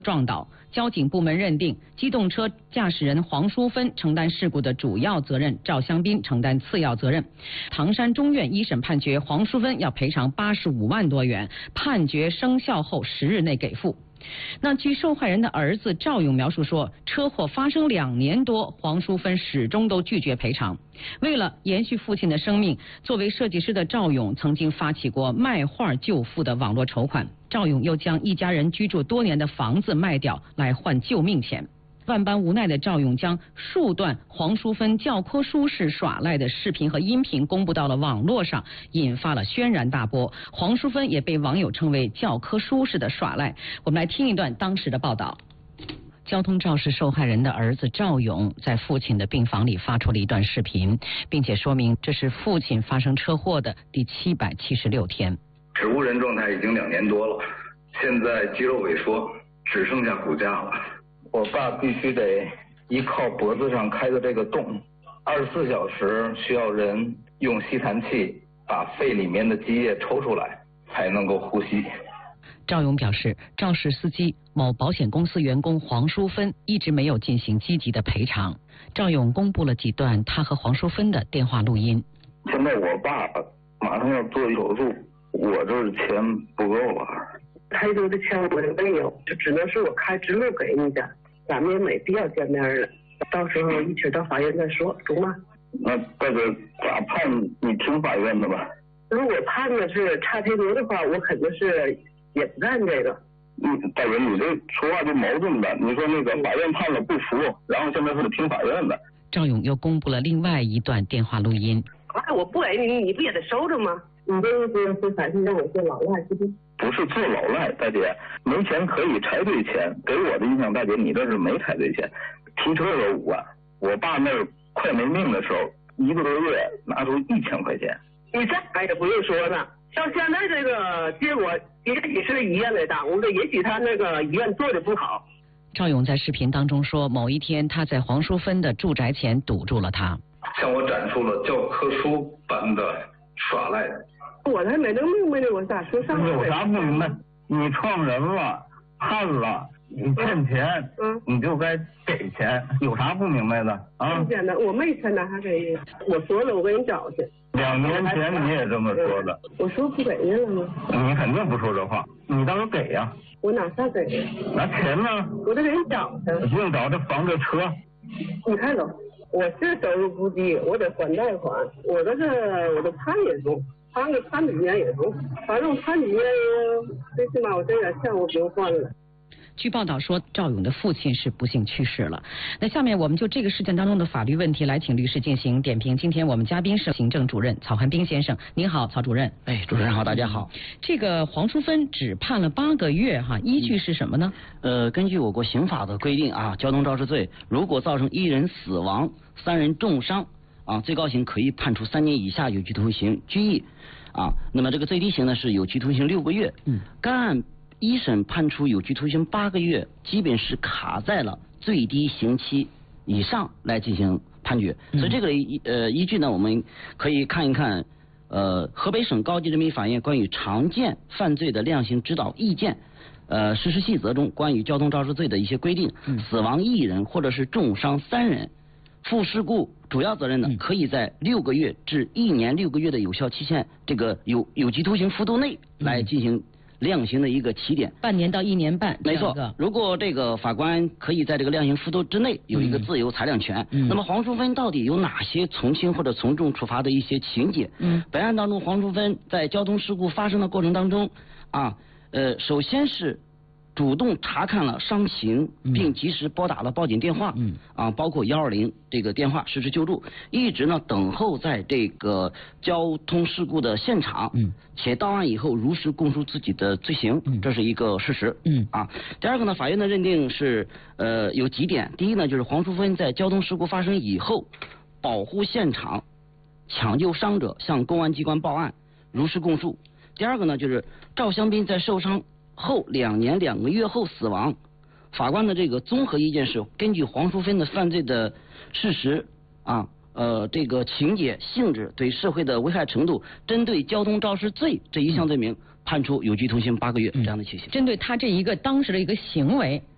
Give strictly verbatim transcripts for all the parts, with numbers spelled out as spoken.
撞倒。交警部门认定，机动车驾驶人黄淑芬承担事故的主要责任，赵香斌承担次要责任。唐山中院一审判决黄淑芬要赔偿八十五万多元，判决生效后十日内给付。那据受害人的儿子赵勇描述说，车祸发生两年多，黄淑芬始终都拒绝赔偿。为了延续父亲的生命，作为设计师的赵勇曾经发起过卖画救父的网络筹款。赵勇又将一家人居住多年的房子卖掉来换救命钱。万般无奈的赵勇将数段黄淑芬教科书式耍赖的视频和音频公布到了网络上，引发了轩然大波。黄淑芬也被网友称为教科书式的耍赖。我们来听一段当时的报道。交通肇事受害人的儿子赵勇在父亲的病房里发出了一段视频，并且说明这是父亲发生车祸的第七百七十六天。 植物人状态已经两年多了，现在肌肉萎缩，只剩下骨架了。我爸必须得依靠脖子上开的这个洞，二十四小时需要人用吸痰器把肺里面的积液抽出来，才能够呼吸。 赵勇表示，肇事司机某保险公司员工黄淑芬一直没有进行积极的赔偿。赵勇公布了几段他和黄淑芬的电话录音。 现在我爸马上要做手术，我这儿钱不够了。 太多的钱我也没有，就只能是我开支路给你的，咱们也没必要见面了，到时候一起到法院再说，中吗？ 那这个咋判？你听法院的吧。 如果判的是差太多的话，我肯定是也不干这个。 嗯，大人，你这说话就矛盾的。你说那个法院判了不服，然后现在是听法院的。 赵勇又公布了另外一段电话录音。 哎，我不给你，你不也得收着吗？你这意思是反正让我做老赖，是不是？ 不是做老赖，大姐，没钱可以拆对钱。给我的印象，大姐，你这是没拆对钱。提车有五万，我爸那儿快没命的时候，一个多月拿出一千块钱。 你这哎也不用说了，像现在这个结果，也许是医院给耽误的，也许他那个医院做的不好。 赵勇在视频当中说，某一天他在黄淑芬的住宅前堵住了他， 向我展述了教科书般的耍赖。 我还没弄明白呢，我咋说上来？ 有啥不明白？你撞人了，判了，你欠钱，嗯，你就该给钱，有啥不明白的啊？ 欠钱的，我没欠他，还给我说了，我给你找去。 两年前你也这么说的。 我说不给你了吗？ 你肯定不说这话，你倒是给呀、啊。 我哪啥给呀？ 拿钱呢？ 我得给你找去。 不用找，这房这车。 你看着，我是收入不低，我得还贷款，我这是我都判也中。判个判几年也中，反正判几年，最起码我这点钱我不用还了。 据报道说，赵勇的父亲是不幸去世了。那下面我们就这个事件当中的法律问题来请律师进行点评。今天我们嘉宾是行政主任曹汉斌先生，您好，曹主任。 哎，主持人好，大家好。 这个黄淑芬只判了八个月哈，依据是什么呢？ 呃，根据我国刑法的规定啊，交通肇事罪如果造成一人死亡、三人重伤。啊，最高刑可以判处三年以下有期徒刑、拘役，啊，那么这个最低刑呢是有期徒刑六个月。嗯，该案一审判处有期徒刑八个月，基本是卡在了最低刑期以上来进行判决。嗯、所以这个依呃依据呢，我们可以看一看呃河北省高级人民法院关于常见犯罪的量刑指导意见。呃，实施细则中关于交通肇事罪的一些规定，嗯、死亡一人或者是重伤三人。负事故主要责任呢，可以在六个月至一年六个月的有效期限，这个有有期徒刑幅度内来进行量刑的一个起点， 半年到一年半。 没错，如果这个法官可以在这个量刑幅度之内有一个自由裁量权，嗯、那么黄淑芬到底有哪些从轻或者从重处罚的一些情节？嗯，本案当中，黄淑芬在交通事故发生的过程当中，啊，呃，首先是主动查看了伤情，并及时拨打了报警电话，嗯，啊，包括幺二零这个电话实施救助，一直呢等候在这个交通事故的现场，嗯，且到案以后如实供述自己的罪行，嗯，这是一个事实，嗯，啊，第二个呢，法院的认定是呃有几点，第一呢就是黄淑芬在交通事故发生以后，保护现场，抢救伤者，向公安机关报案，如实供述；第二个呢就是赵香斌在受伤后两年两个月后死亡，法官的这个综合意见是根据黄淑芬的犯罪的事实啊，呃，这个情节性质对社会的危害程度，针对交通肇事罪这一项罪名，判处有期徒刑八个月这样的期刑。 针对他这一个当时的一个行为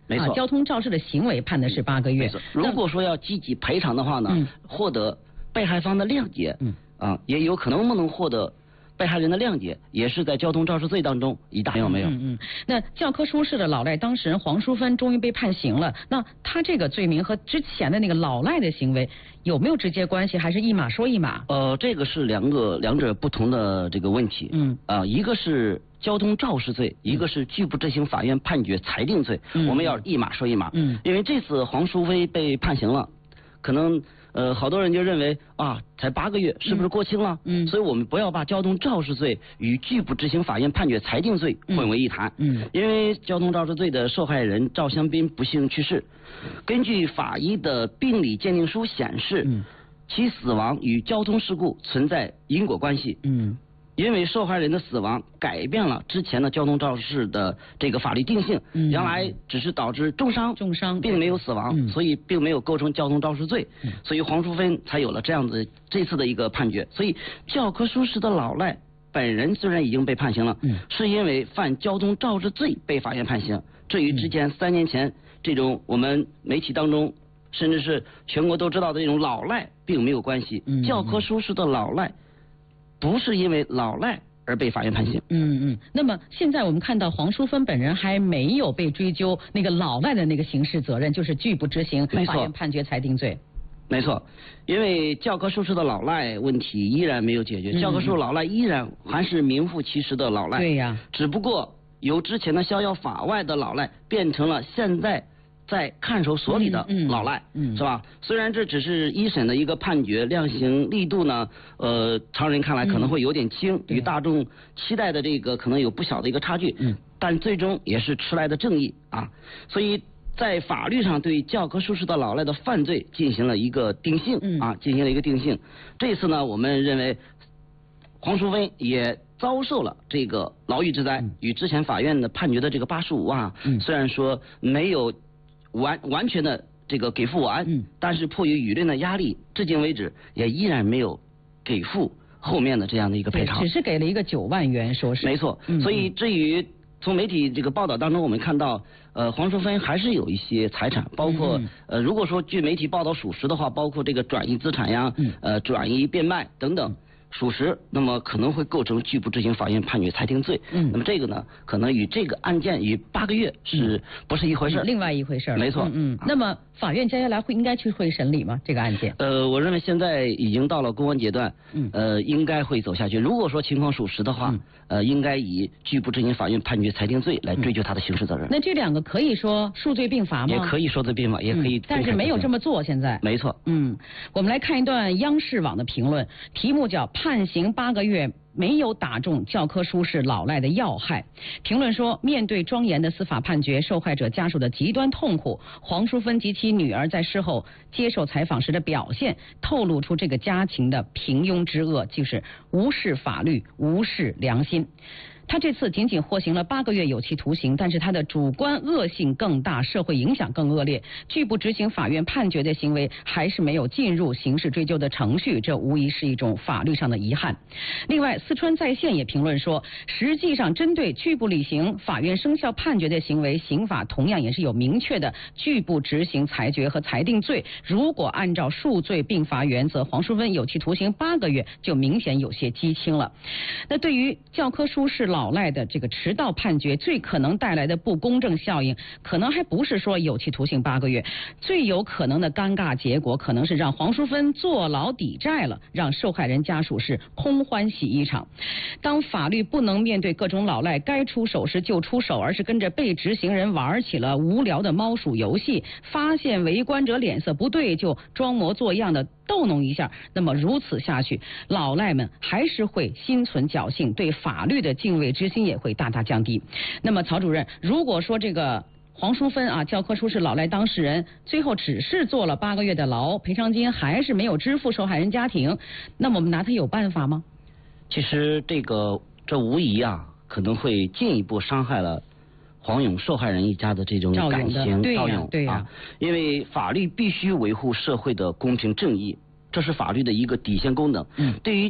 没错， 啊，交通肇事的行为判的是八个月。 如果说要积极赔偿的话呢，嗯、获得被害方的谅解，嗯啊，也有可能不能获得被害人的谅解，也是在交通肇事罪当中一大没有没有。 嗯嗯。那教科书式的老赖当事人黄淑芬终于被判刑了，那他这个罪名和之前的那个老赖的行为有没有直接关系，还是一码说一码？ 呃，这个是两个两者不同的这个问题。嗯啊、呃，一个是交通肇事罪，一个是拒不执行法院判决裁定罪，嗯、我们要一码说一码。嗯，因为这次黄淑芬被判刑了，可能。呃，好多人就认为啊，才八个月，是不是过轻了？嗯，所以我们不要把交通肇事罪与拒不执行法院判决裁定罪混为一谈。嗯，因为交通肇事罪的受害人赵香斌不幸去世，根据法医的病理鉴定书显示，嗯，其死亡与交通事故存在因果关系。嗯。因为受害人的死亡改变了之前的交通肇事的这个法律定性，嗯、原来只是导致重伤， 重伤并没有死亡，嗯、所以并没有构成交通肇事罪，嗯、所以黄淑芬才有了这样子这次的一个判决。所以教科书式的老赖本人虽然已经被判刑了，嗯、是因为犯交通肇事罪被法院判刑，这与之前三年前这种我们媒体当中甚至是全国都知道的这种老赖并没有关系。嗯、教科书式的老赖。不是因为老赖而被法院判刑。 嗯嗯。那么现在我们看到黄淑芬本人还没有被追究那个老赖的那个刑事责任，就是拒不执行法院判决裁定罪。 没错，因为教科书式的老赖问题依然没有解决，嗯、教科书老赖依然还是名副其实的老赖。 对呀。 只不过由之前的逍遥法外的老赖变成了现在。在看守所里的老赖，嗯嗯、是吧？虽然这只是一审的一个判决，量刑力度呢，呃，常人看来可能会有点轻，与、嗯、大众期待的这个可能有不小的一个差距，嗯、但最终也是迟来的正义啊。所以在法律上对教科书式的老赖的犯罪进行了一个定性、嗯、啊，进行了一个定性。这次呢，我们认为黄淑芬也遭受了这个牢狱之灾，嗯、与之前法院的判决的这个八十五万啊，嗯、虽然说没有。完完全的这个给付完，嗯、但是迫于舆论的压力，至今为止也依然没有给付后面的这样的一个赔偿， 只是给了一个九万元，说是没错。嗯、所以至于从媒体这个报道当中，我们看到，呃，黄淑芬还是有一些财产，包括、嗯、呃，如果说据媒体报道属实的话，包括这个转移资产呀，嗯、呃，转移变卖等等。属实，那么可能会构成拒不执行法院判决裁定罪。嗯，那么这个呢，可能与这个案件与八个月是不是一回事？ 另外一回事。 没错。 嗯。嗯那么法院接下来会应该去会审理吗？这个案件？ 呃，我认为现在已经到了公安阶段，嗯，呃，应该会走下去。如果说情况属实的话，嗯、呃，应该以拒不执行法院判决裁定罪来追究他的刑事责任。 那这两个可以说数罪并罚吗？ 也可以数罪并罚，也可以、嗯。 但是没有这么做，现在。 没错。 嗯，我们来看一段央视网的评论，题目叫“判刑八个月”。没有打中教科书式老赖的要害。评论说，面对庄严的司法判决，受害者家属的极端痛苦，黄淑芬及其女儿在事后接受采访时的表现，透露出这个家庭的平庸之恶，就是无视法律，无视良心。他这次仅仅获刑了八个月有期徒刑，但是他的主观恶性更大，社会影响更恶劣。拒不执行法院判决的行为还是没有进入刑事追究的程序，这无疑是一种法律上的遗憾。另外，四川在线也评论说，实际上针对拒不履行法院生效判决的行为，刑法同样也是有明确的拒不执行裁决和裁定罪。如果按照数罪并罚原则，黄淑芬有期徒刑八个月就明显有些激轻了。那对于教科书式老赖的这个迟到判决，最可能带来的不公正效应，可能还不是说有期徒刑八个月，最有可能的尴尬结果，可能是让黄淑芬坐牢抵债了，让受害人家属是空欢喜一场。当法律不能面对各种老赖该出手时就出手，而是跟着被执行人玩起了无聊的猫鼠游戏，发现围观者脸色不对就装模作样的逗弄一下，那么如此下去，老赖们还是会心存侥幸，对法律的敬畏之心也会大大降低。那么曹主任，如果说这个黄淑芬啊，教科书式老赖当事人最后只是坐了八个月的牢，赔偿金还是没有支付受害人家庭，那么我们拿他有办法吗？ 其实这个这无疑啊，可能会进一步伤害了黄勇受害人一家的这种感情。 赵勇，对呀、啊， 因为法律必须维护社会的公平正义，这是法律的一个底线功能。嗯，对于